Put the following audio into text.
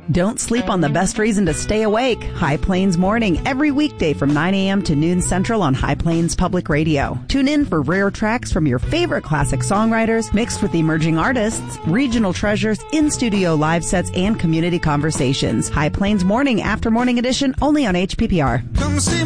Don't sleep on the best reason to stay awake. High Plains Morning, every weekday from 9 a.m. to noon Central on High Plains Public Radio. Tune in for rare tracks from your favorite classic songwriters, mixed with emerging artists, regional treasures, in-studio live sets, and community conversations. High Plains Morning, after morning edition, only on HPPR.